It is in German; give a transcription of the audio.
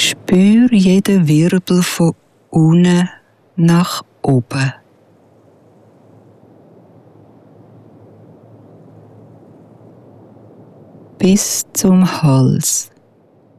Spür jeden Wirbel von unten nach oben. Bis zum Hals.